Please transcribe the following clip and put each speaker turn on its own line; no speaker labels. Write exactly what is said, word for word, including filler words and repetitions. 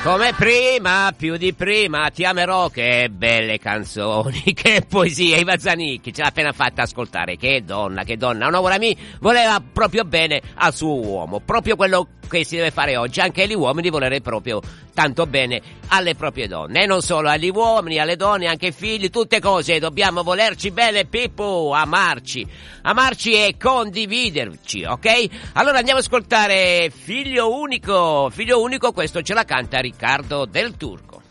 Come prima, più di prima, ti amerò, che belle canzoni, che poesia, Iva Zanicchi, ce l'ha appena fatta ascoltare, che donna, che donna, una buona amica, voleva proprio bene al suo uomo, proprio quello che si deve fare oggi, anche gli uomini volere proprio tanto bene alle proprie donne, e non solo agli uomini, alle donne, anche ai figli, tutte cose, dobbiamo volerci bene, Pippo, amarci, amarci e condividerci, ok? Allora andiamo ad ascoltare Figlio Unico, Figlio Unico, questo ce la canta Riccardo Del Turco.